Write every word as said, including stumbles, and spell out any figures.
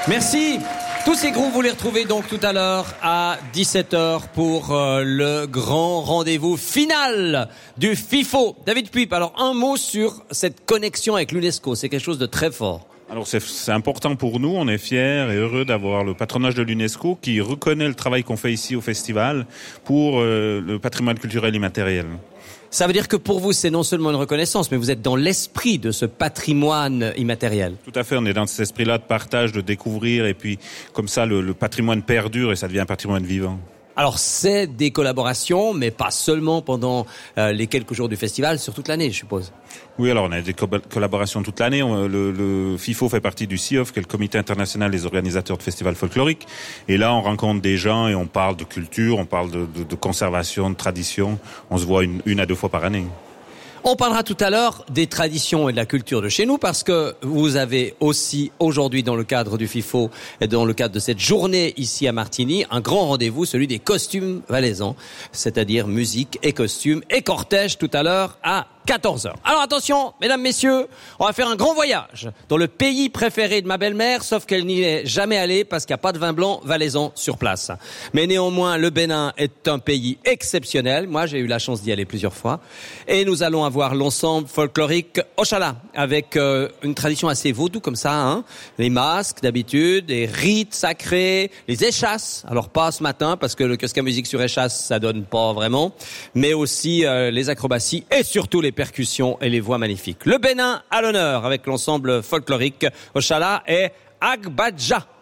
Merci. Tous ces groupes, vous les retrouvez donc tout à l'heure à dix-sept heures pour euh, le grand rendez-vous final du FIFO. David Puip, alors un mot sur cette connexion avec l'UNESCO, c'est quelque chose de très fort. Alors c'est, c'est important pour nous, on est fiers et heureux d'avoir le patronage de l'UNESCO qui reconnaît le travail qu'on fait ici au festival pour euh, le patrimoine culturel immatériel. Ça veut dire que pour vous, c'est non seulement une reconnaissance, mais vous êtes dans l'esprit de ce patrimoine immatériel. Tout à fait, on est dans cet esprit-là de partage, de découvrir, et puis comme ça, le, le patrimoine perdure et ça devient un patrimoine vivant. Alors c'est des collaborations, mais pas seulement pendant euh, les quelques jours du festival, sur toute l'année, je suppose. Oui, alors on a des co- collaborations toute l'année. On, le, le FIFO fait partie du C I O F, qui est le comité international des organisateurs de festivals folkloriques. Et là, on rencontre des gens et on parle de culture, on parle de, de, de conservation, de tradition. On se voit une, une à deux fois par année. On parlera tout à l'heure des traditions et de la culture de chez nous parce que vous avez aussi aujourd'hui dans le cadre du FIFO et dans le cadre de cette journée ici à Martigny un grand rendez-vous, celui des costumes valaisans, c'est-à-dire musique et costumes et cortège tout à l'heure à quatorze heures. Alors attention, mesdames, messieurs, on va faire un grand voyage dans le pays préféré de ma belle-mère, sauf qu'elle n'y est jamais allée parce qu'il n'y a pas de vin blanc valaisan sur place. Mais néanmoins, le Bénin est un pays exceptionnel. Moi, j'ai eu la chance d'y aller plusieurs fois. Et nous allons avoir l'ensemble folklorique Ochala, avec euh, une tradition assez vaudou comme ça, hein. Les masques d'habitude, les rites sacrés, les échasses. Alors pas ce matin parce que le kiosque à musique sur échasse, ça donne pas vraiment, mais aussi euh, les acrobaties et surtout les percussions et les voix magnifiques. Le Bénin à l'honneur avec l'ensemble folklorique Ochala et Agbadja.